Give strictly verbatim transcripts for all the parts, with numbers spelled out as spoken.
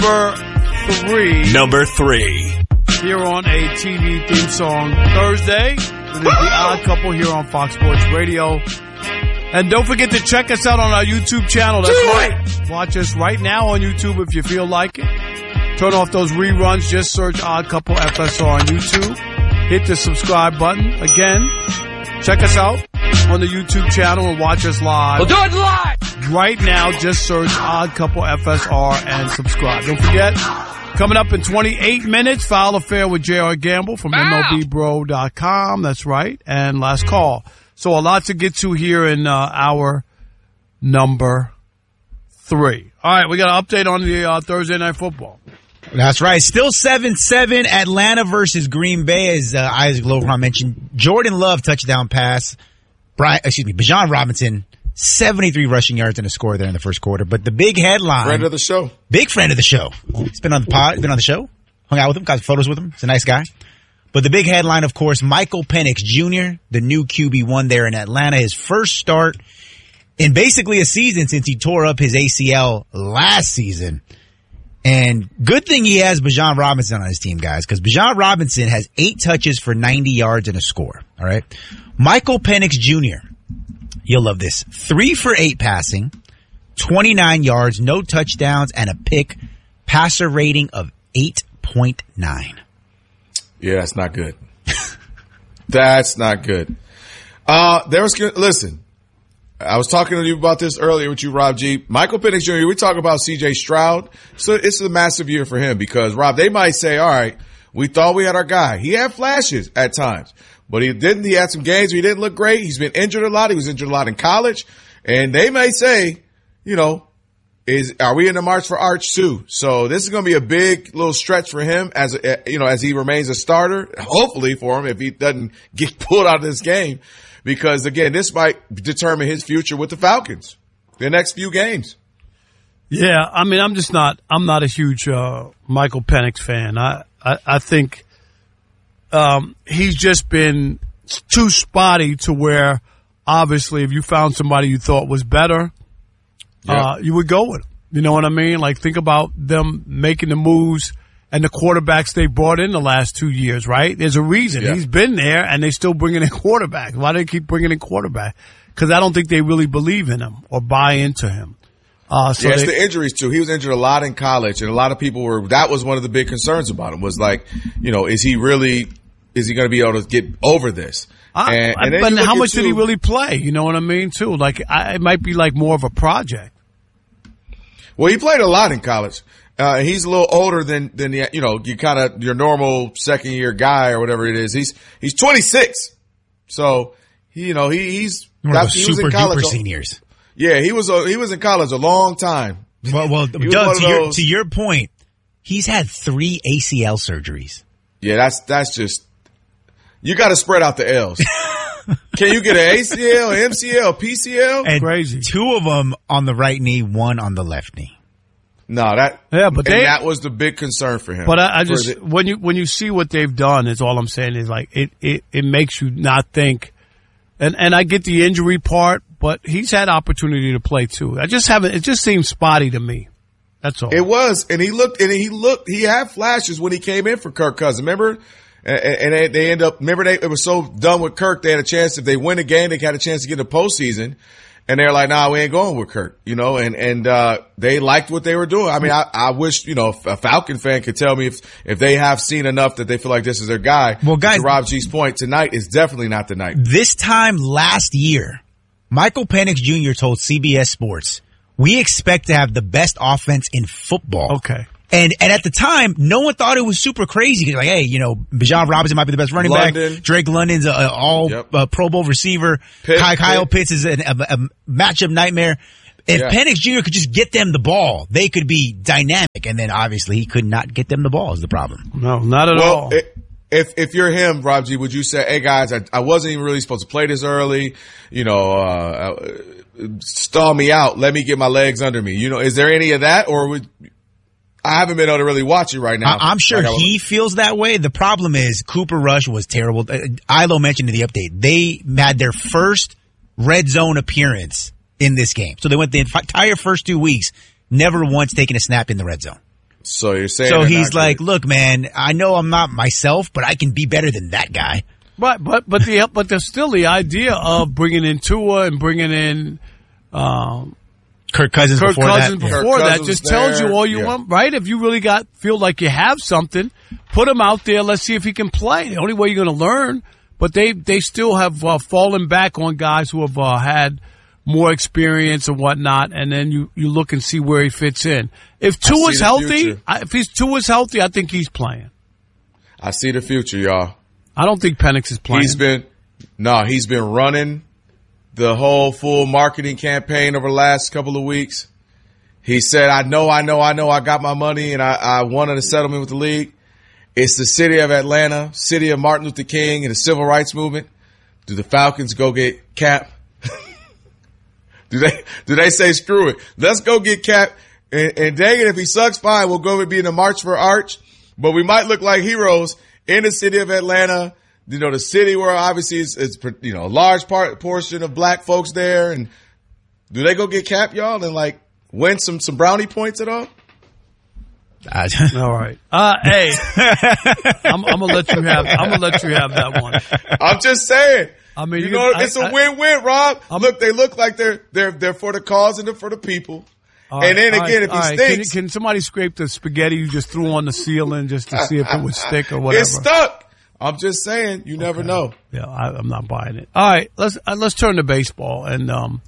number three. Number three. Here on a T V theme song Thursday. It is The Odd Couple here on Fox Sports Radio. And don't forget to check us out on our YouTube channel. That's right. Watch us right now on YouTube if you feel like it. Turn off those reruns. Just search Odd Couple F S R on YouTube. Hit the subscribe button. Again, check us out on the YouTube channel and watch us live. We'll do it live! Right now, just search Odd Couple F S R and subscribe. Don't forget, coming up in twenty-eight minutes, Foul Affair with J R. Gamble from M L B Bro dot com. That's right. And last call. So a lot to get to here in uh, hour number three. All right, we got an update on the uh, Thursday Night Football. That's right. Still seven seven. Atlanta versus Green Bay, as uh, Isaac Lohan mentioned. Jordan Love touchdown pass. Brian, excuse me, Bijan Robinson, seventy-three rushing yards and a score there in the first quarter. But the big headline. Friend of the show. Big friend of the show. He's been on the pod, been on the show. Hung out with him, got photos with him. He's a nice guy. But the big headline, of course, Michael Penix Junior, the new Q B one there in Atlanta, his first start in basically a season since he tore up his A C L last season. And good thing he has Bijan Robinson on his team, guys, because Bijan Robinson has eight touches for ninety yards and a score. All right. Michael Penix Junior, you'll love this. Three for eight passing, twenty-nine yards, no touchdowns, and a pick. Passer rating of eight point nine. Yeah, that's not good. That's not good. Uh, there was, listen, I was talking to you about this earlier with you, Rob G. Michael Penix Junior, we talk about C J Stroud. So it's a massive year for him because, Rob, they might say, all right, we thought we had our guy. He had flashes at times, but he didn't. He had some games where he didn't look great. He's been injured a lot. He was injured a lot in college. And they may say, you know, is, are we in the march for Arch too? So this is going to be a big little stretch for him as, a, you know, as he remains a starter, hopefully for him if he doesn't get pulled out of this game. Because again, this might determine his future with the Falcons, the next few games. Yeah. I mean, I'm just not, I'm not a huge, uh, Michael Penix fan. I, I, I think, um, he's just been too spotty to where obviously if you found somebody you thought was better, Yeah. Uh, you would go with them. You know what I mean? Like, think about them making the moves and the quarterbacks they brought in the last two years, right? There's a reason. Yeah. He's been there, and they still bringing in quarterbacks. Why do they keep bringing in quarterbacks? Because I don't think they really believe in him or buy into him. Uh, so yeah, it's they, the injuries, too. He was injured a lot in college, and a lot of people were – that was one of the big concerns about him was, like, you know, is he really – is he going to be able to get over this? I, and, I, and but how much too, did he really play? You know what I mean, too? Like, I, it might be like more of a project. Well, he played a lot in college. Uh, he's a little older than, than the, you know, you kind of, your normal second year guy or whatever it is. He's, he's twenty-six. So, he, you know, he, he's, one of those super duper seniors. Yeah, he was, a, he was in college a long time. Well, well Doug, to your, to your point, he's had three A C L surgeries. Yeah, that's, that's just, you got to spread out the L's. Can you get an A C L, M C L, P C L? And crazy. Two of them on the right knee, one on the left knee. No, that yeah, but they, that was the big concern for him. But I, I just the, when you when you see what they've done, is all I'm saying is like it, it, it makes you not think. And and I get the injury part, but he's had opportunity to play too. I just haven't. It just seems spotty to me. That's all. It was, and he looked, and he looked. He had flashes when he came in for Kirk Cousins. Remember, and, and they, they end up. Remember, they it was so done with Kirk. They had a chance if they win a game, they had a chance to get in the postseason. And they're like, nah, we ain't going with Kirk, you know, and, and, uh, they liked what they were doing. I mean, I, I wish, you know, a Falcon fan could tell me if, if they have seen enough that they feel like this is their guy. Well, guys, to Rob G's point, tonight is definitely not the night. This time last year, Michael Penix Junior told C B S Sports, we expect to have the best offense in football. Okay. And and at the time, no one thought it was super crazy. Like, hey, you know, Bijan Robinson might be the best running London. back. Drake London's an all yep. uh, Pro Bowl receiver. Pitt, Kyle, Kyle Pitt. Pitts is a, a, a matchup nightmare. If yeah. Penix Junior could just get them the ball, they could be dynamic. And then obviously he could not get them the ball is the problem. No, not at well, all. It, if if you're him, Rob G, would you say, hey guys, I, I wasn't even really supposed to play this early. You know, uh, stall me out. Let me get my legs under me. You know, is there any of that, or would I haven't been able to really watch it right now. I'm sure like he feels that way. The problem is Cooper Rush was terrible. Ilo mentioned in the update, they had their first red zone appearance in this game. So they went the entire first two weeks, never once taking a snap in the red zone. So you're saying? So they're he's not like, good. look, man, I know I'm not myself, but I can be better than that guy. But but but the but there's still the idea of bringing in Tua and bringing in um, Kirk Cousins Kirk before Cousins that. before Kirk that Cousins just there. tells you all you Yeah. want, right? If you really got feel like you have something, put him out there. Let's see if he can play. The only way you're going to learn. But they they still have uh, fallen back on guys who have uh, had more experience and whatnot, and then you, you look and see where he fits in. If Tua's the healthy, future. I, if he's Tua's healthy, I think he's playing. I see the future, y'all. I don't think Penix is playing. He's been no, he's been running the whole full marketing campaign over the last couple of weeks. He said, I know, I know, I know I got my money and I, I wanted a settlement with the league. It's the city of Atlanta, city of Martin Luther King and the civil rights movement. Do the Falcons go get Cap? do they do they say screw it? Let's go get Cap and, and dang it, if he sucks, fine, we'll go and be in the March for Arch. But we might look like heroes in the city of Atlanta. You know, the city where obviously it's, it's you know, a large part portion of black folks there. And do they go get Cap, y'all, and like win some some brownie points at all? Uh, All right. Uh, hey, I'm, I'm gonna let you have. I'm gonna let you have that one. I'm just saying. I mean, you you know, can- it's I- a I- win-win, Rob. I'm- Look, they look like they're they're they're for the cause and they're for the people. All and then right, all again, right, if he all right. Can, stinks, can somebody scrape the spaghetti you just threw on the ceiling just to see if it would stick or whatever? it's stuck. I'm just saying, you never know. Yeah, I, I'm not buying it. All right, let's uh, let's turn to baseball and um,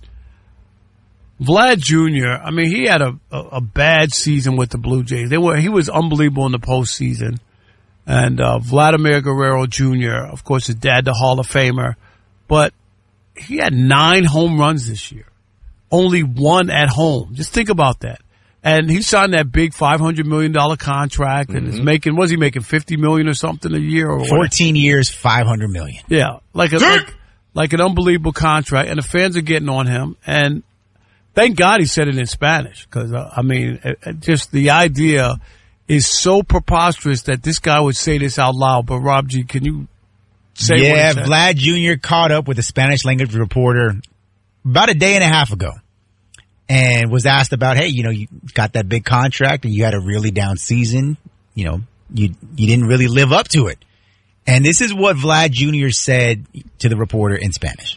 Vlad Junior I mean, he had a, a, a bad season with the Blue Jays. They were he was unbelievable in the postseason, and uh, Vladimir Guerrero Junior, of course, his dad, the Hall of Famer, but he had nine home runs this year, only one at home. Just think about that. And he signed that big five hundred million dollars contract and Mm-hmm. is making, was he making fifty million dollars or something a year or whatever? fourteen years, five hundred million. Yeah, like a like, like an unbelievable contract, and the fans are getting on him. And thank God he said it in Spanish, because uh, I mean, it, it just the idea is so preposterous that this guy would say this out loud. But Rob G, can you say what Yeah, he said? Vlad Junior caught up with a Spanish language reporter about a day and a half ago and was asked about, hey, you know, you got that big contract and you had a really down season. You know, you, you didn't really live up to it. And this is what Vlad Junior said to the reporter in Spanish.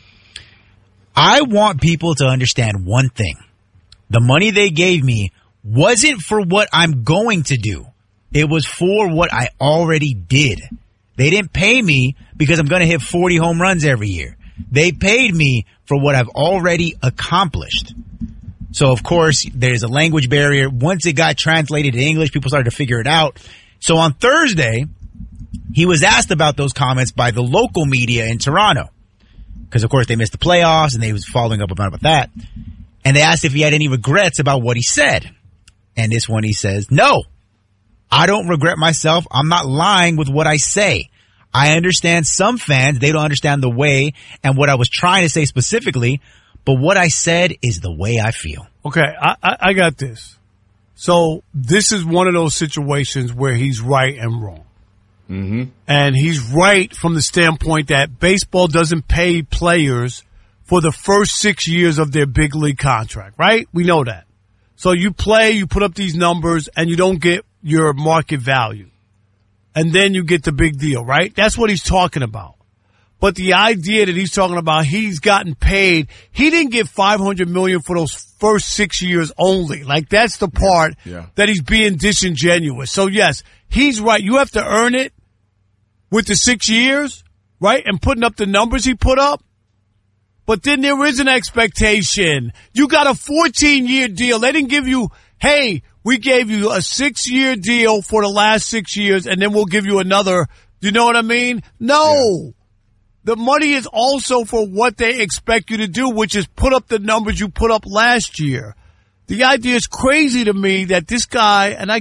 I want people to understand one thing. The money they gave me wasn't for what I'm going to do. It was for what I already did. They didn't pay me because I'm going to hit forty home runs every year. They paid me for what I've already accomplished. So, of course, there's a language barrier. Once it got translated to English, people started to figure it out. So on Thursday, he was asked about those comments by the local media in Toronto. Because, of course, they missed the playoffs, and they was following up about that. And they asked if he had any regrets about what he said. And this one he says, no, I don't regret myself. I'm not lying with what I say. I understand some fans, they don't understand the way and what I was trying to say specifically, but what I said is the way I feel. Okay, I, I, I got this. So this is one of those situations where he's right and wrong. Mm-hmm. And he's right from the standpoint that baseball doesn't pay players for the first six years of their big league contract, right? We know that. So you play, you put up these numbers, and you don't get your market value. And then you get the big deal, right? That's what he's talking about. But the idea that he's talking about, he's gotten paid, he didn't get five hundred million dollars for those first six years only. Like, that's the part Yeah. that he's being disingenuous. So, yes, he's right. You have to earn it with the six years, right? And putting up the numbers he put up. But then there is an expectation. You got a fourteen-year deal. They didn't give you, hey, we gave you a six-year deal for the last six years, and then we'll give you another. You know what I mean? No. Yeah. The money is also for what they expect you to do, which is put up the numbers you put up last year. The idea is crazy to me that this guy, and I